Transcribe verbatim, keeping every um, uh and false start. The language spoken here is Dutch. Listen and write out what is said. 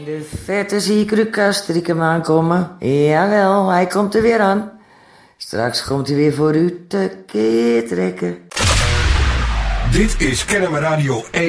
In de verte zie ik Rukastrikum aankomen. Jawel, hij komt er weer aan. Straks komt hij weer voor u te keer trekken. Dit is Kennemer Radio één.